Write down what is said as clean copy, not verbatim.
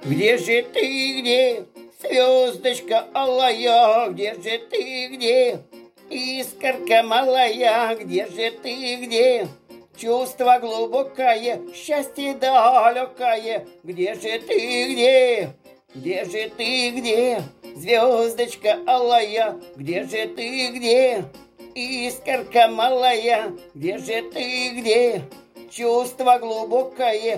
Где же ты, где, звездочка алая, где же ты, где, искорка малая, где же ты, где, чувство глубокое, счастье далекое, где же ты, где, где же ты, где, звездочка алая, где же ты, где, искорка малая, где же ты, где, чувство глубокое,